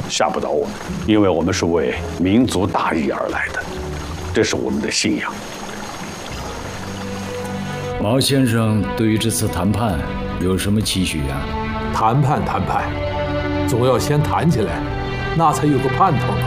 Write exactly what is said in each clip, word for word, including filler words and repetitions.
吓不倒我们，因为我们是为民族大义而来的，这是我们的信仰。 毛先生对于这次谈判有什么期许呀？ 谈判谈判，总要先谈起来，那才有个盼头嘛。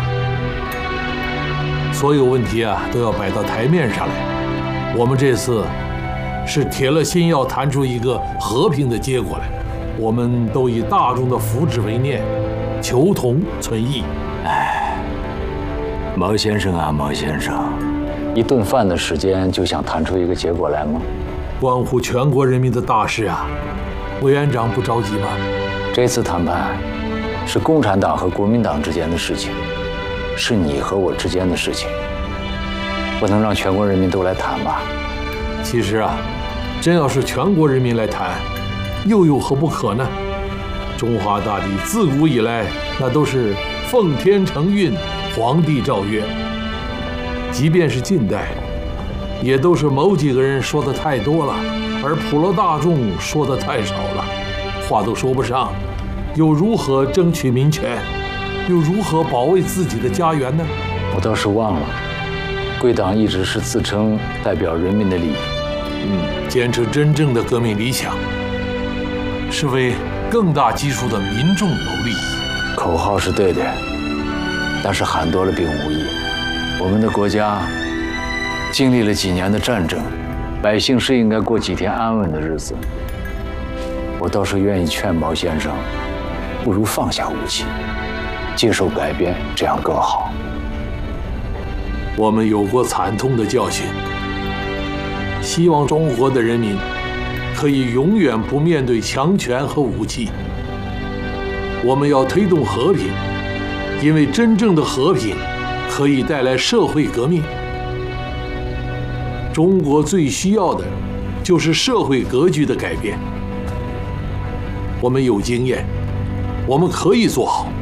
所有问题啊都要摆到台面上来。我们这次是铁了心要谈出一个和平的结果来。我们都以大众的福祉为念，求同存异。 哎，毛先生啊，毛先生，一顿饭的时间就想谈出一个结果来吗？ 关乎全国人民的大事啊，委员长不着急吗？ 这次谈判是共产党和国民党之间的事情，是你和我之间的事情，不能让全国人民都来谈吧？ 其实啊，真要是全国人民来谈，又有何不可呢？中华大地自古以来，那都是奉天承运，皇帝诏曰。即便是近代，也都是某几个人说的太多了，而普罗大众说的太少了，话都说不上，又如何争取民权？又如何保卫自己的家园呢？ 我倒是忘了，贵党一直是自称代表人民的利益， 嗯，坚持真正的革命理想，是为更大基数的民众谋利。 口号是对的，但是喊多了并无益。我们的国家经历了几年的战争，百姓是应该过几天安稳的日子。我倒是愿意劝毛先生，不如放下武器，接受改变，这样更好。 我们有过惨痛的教训，希望中国的人民可以永远不面对强权和武器。我们要推动和平，因为真正的和平可以带来社会革命。中国最需要的就是社会格局的改变。我们有经验，我们可以做好。